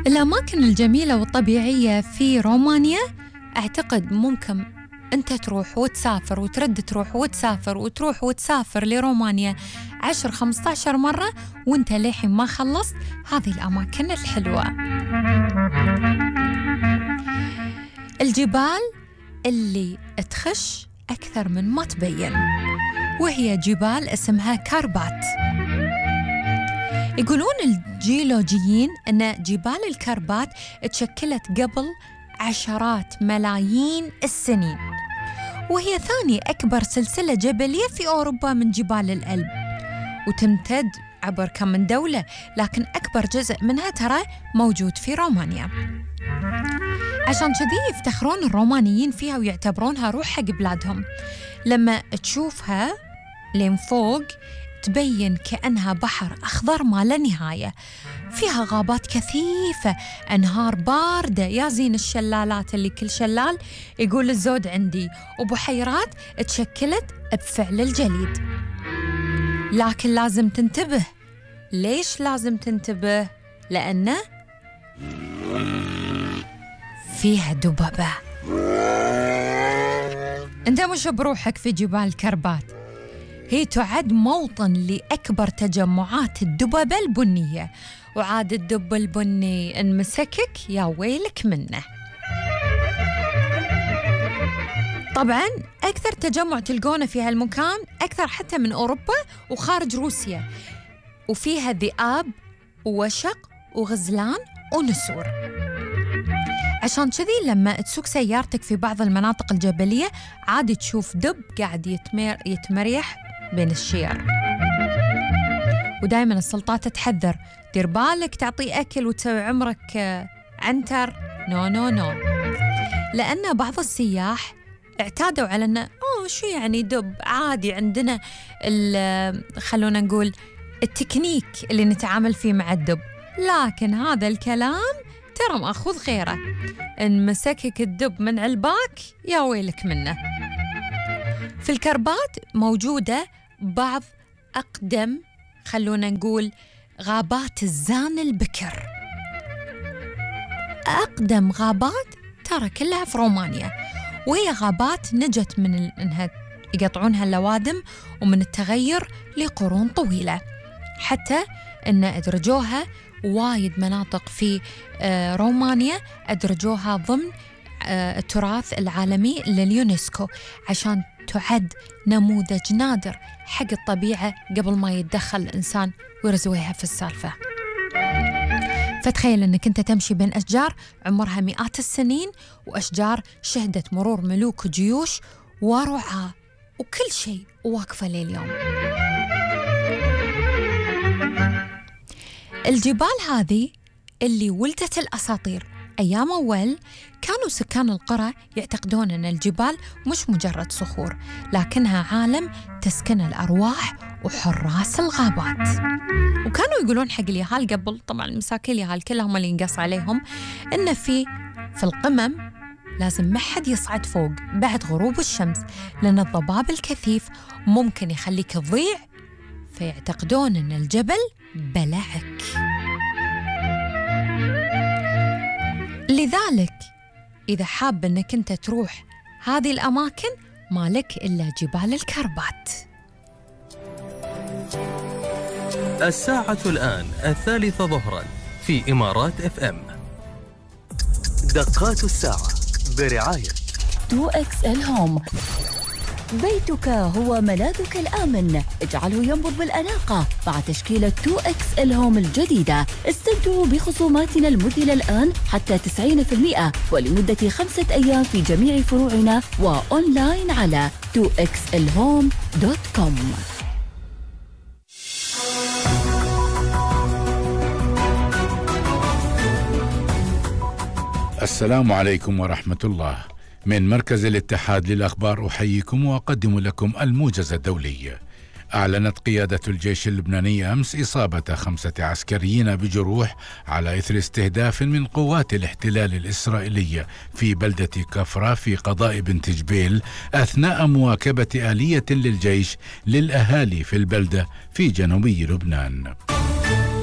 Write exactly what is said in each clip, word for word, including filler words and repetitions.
الأماكن الجميلة والطبيعية في رومانيا أعتقد ممكن أنت تروح وتسافر وترد تروح وتسافر وتروح وتسافر لرومانيا عشر خمسة عشر مرة وأنت للحين ما خلصت هذه الأماكن الحلوة. الجبال اللي تخش أكثر من ما تبين، وهي جبال اسمها كاربات. يقولون الجيولوجيين أن جبال الكاربات تشكلت قبل عشرات ملايين السنين، وهي ثاني أكبر سلسلة جبلية في أوروبا من جبال الألب، وتمتد عبر كم من دولة، لكن أكبر جزء منها ترى موجود في رومانيا. عشان كذي يفتخرون الرومانيين فيها ويعتبرونها روح حق بلادهم. لما تشوفها لين فوق تبين كأنها بحر أخضر ما لا نهاية، فيها غابات كثيفة، أنهار باردة يا زين الشلالات اللي كل شلال يقول الزود عندي، وبحيرات تشكلت بفعل الجليد. لكن لازم تنتبه. ليش لازم تنتبه؟ لأنه فيها دببة. أنت مش بروحك في جبال كربات، هي تعد موطن لأكبر تجمعات الدببة البنية، وعاد الدب البني إن مسكك يا ويلك منه. طبعاً أكثر تجمع تلقونه في هالمكان أكثر حتى من أوروبا وخارج روسيا، وفيها ذئاب ووشق وغزلان ونسور. عشان كذي لما تسوق سيارتك في بعض المناطق الجبلية عادي تشوف دب قاعد يتمر يتمريح بين الشير. ودائما السلطات تحذر، دير بالك تعطيه أكل وتسوي عمرك عنتر. نو نو نو، لأن بعض السياح اعتادوا على أنه أوه شو يعني دب عادي، عندنا خلونا نقول التكنيك اللي نتعامل فيه مع الدب. لكن هذا الكلام ترى مأخوذ غيره، إن مسكك الدب من علباك يا ويلك منه. في الكربات موجودة بعض أقدم خلونا نقول غابات الزان البكر. أقدم غابات ترى كلها في رومانيا، وهي غابات نجت من إنها يقطعونها اللوادم ومن التغير لقرون طويلة، حتى إن أدرجوها وايد مناطق في رومانيا أدرجوها ضمن التراث العالمي لليونسكو، عشان تعد نموذج نادر حق الطبيعة قبل ما يتدخل الإنسان ويرزويها في السالفة. فتخيل أنك أنت تمشي بين أشجار عمرها مئات السنين، وأشجار شهدت مرور ملوك وجيوش ورعاة وكل شيء واقفة لليوم. الجبال هذه اللي ولدت الأساطير. أيام أول كانوا سكان القرى يعتقدون أن الجبال مش مجرد صخور، لكنها عالم تسكن الأرواح وحراس الغابات. وكانوا يقولون حق اليهال قبل، طبعا مساكين اليهال كلهم اللي ينقص عليهم، إن في في القمم لازم ما حد يصعد فوق بعد غروب الشمس، لأن الضباب الكثيف ممكن يخليك تضيع، فيعتقدون أن الجبل بلعك. لذلك إذا حاب أنك أنت تروح هذه الأماكن مالك إلا جبال الكربات. الساعة الآن الثالثة ظهراً في إمارات اف ام. دقات الساعة برعاية تو إكس إل هوم. بيتك هو ملاذك الآمن، اجعله ينبض بالأناقة مع تشكيلة تو إكس إل هوم الجديدة. استمتعوا بخصوماتنا المذهلة الآن حتى تسعين بالمئة ولمدة خمسة أيام في جميع فروعنا وأونلاين على تو إكس إل هوم دوت كوم. السلام عليكم ورحمة الله. من مركز الاتحاد للأخبار أحييكم وأقدم لكم الموجز الدولي. أعلنت قيادة الجيش اللبناني أمس إصابة خمسة عسكريين بجروح على إثر استهداف من قوات الاحتلال الإسرائيلي في بلدة كفرة في قضاء بنت جبيل أثناء مواكبة آلية للجيش للأهالي في البلدة في جنوبي لبنان.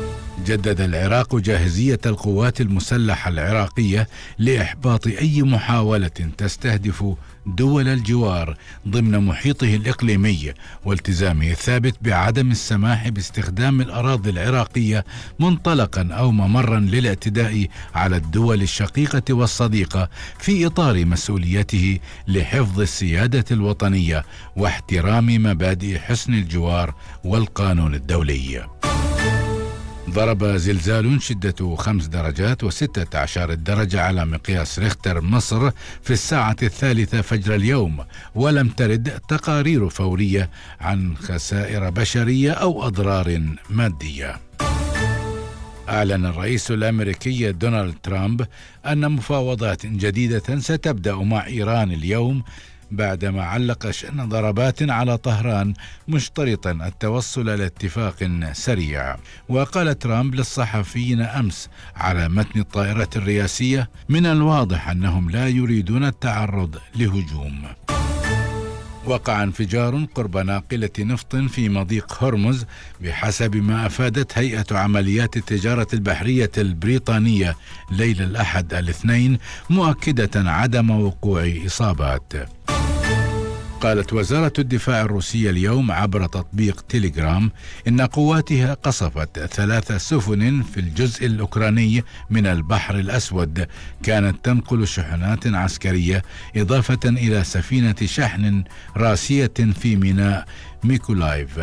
جدد العراق جاهزية القوات المسلحة العراقية لإحباط أي محاولة تستهدف دول الجوار ضمن محيطه الإقليمي، والتزامه الثابت بعدم السماح باستخدام الأراضي العراقية منطلقا أو ممرا للاعتداء على الدول الشقيقة والصديقة، في إطار مسؤوليته لحفظ السيادة الوطنية واحترام مبادئ حسن الجوار والقانون الدولي. ضرب زلزال شدته خمس درجات وستة عشر درجة على مقياس ريختر مصر في الساعة الثالثة فجر اليوم، ولم ترد تقارير فورية عن خسائر بشرية أو أضرار مادية. أعلن الرئيس الأمريكي دونالد ترامب أن مفاوضات جديدة ستبدأ مع إيران اليوم، بعدما علق شأن ضربات على طهران مشترطا التوصل لاتفاق سريع. وقال ترامب للصحفيين أمس على متن الطائرة الرئاسية: من الواضح أنهم لا يريدون التعرض لهجوم. وقع انفجار قرب ناقلة نفط في مضيق هرمز بحسب ما أفادت هيئة عمليات التجارة البحرية البريطانية ليلة الأحد الاثنين، مؤكدة عدم وقوع إصابات. قالت وزارة الدفاع الروسية اليوم عبر تطبيق تيليجرام إن قواتها قصفت ثلاث سفن في الجزء الأوكراني من البحر الأسود كانت تنقل شحنات عسكرية، إضافة إلى سفينة شحن راسية في ميناء ميكولايف.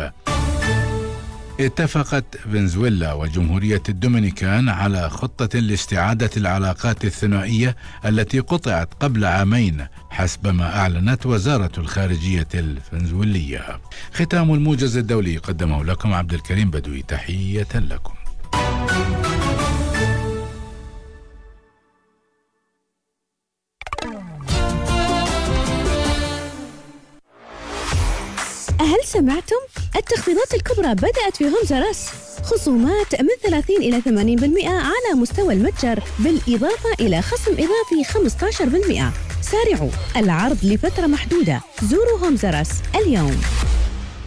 اتفقت فنزويلا وجمهورية الدومينيكان على خطة لاستعادة العلاقات الثنائية التي قطعت قبل عامين حسب ما أعلنت وزارة الخارجية الفنزويلية. ختام الموجز الدولي قدمه لكم عبد الكريم بدوي، تحية لكم. هل سمعتم؟ التخفيضات الكبرى بدأت في هومز آر أس، خصومات من ثلاثين إلى ثمانين بالمئة على مستوى المتجر، بالإضافة إلى خصم إضافي خمسة عشر بالمئة. سارعوا، العرض لفترة محدودة. زوروا هومز آر أس اليوم.